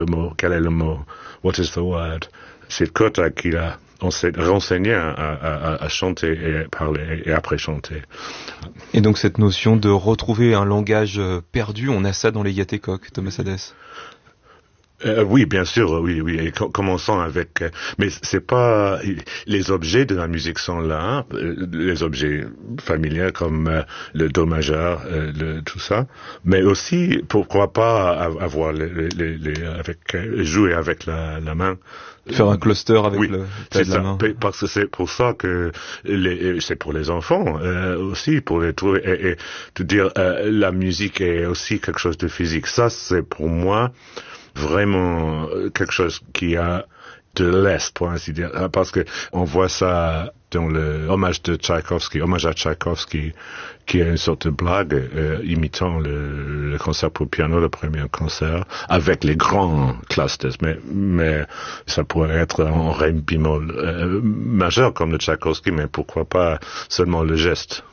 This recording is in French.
Le mot, quel est le mot? What is the word? C'est Kota qui l'a renseigné à chanter et à parler et après chanter. Et donc cette notion de retrouver un langage perdu, on a ça dans les Yatécoq, Thomas Hadès. Oui, bien sûr, oui. Et commençons avec, mais c'est pas les objets de la musique sont là, les objets familiers comme le do majeur, tout ça, mais aussi pourquoi pas avoir jouer avec la main. Faire un cluster avec oui, le plat de la main. Parce que c'est pour ça que c'est pour les enfants aussi, pour les trouver et te dire la musique est aussi quelque chose de physique. Ça, c'est pour moi vraiment quelque chose qui a de l'Est, pour ainsi dire, parce que on voit ça dans le hommage à Tchaïkovski, qui est une sorte de blague imitant le concert pour piano, le premier concert, avec les grands clusters, mais ça pourrait être en ré bémol majeur comme le Tchaïkovski, mais pourquoi pas seulement le geste.